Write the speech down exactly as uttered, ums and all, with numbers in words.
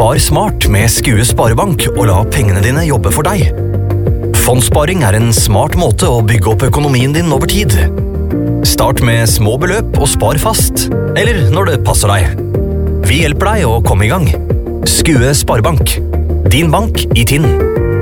Spar smart med Skue Sparebank og la pengene dine jobbe for deg. Fondssparing er en smart måte å bygge opp økonomien din over tid. Start med små beløp og spar fast, eller når det passer deg. Vi hjelper deg å komme i gang. Skue Sparebank. Din bank i Tinn.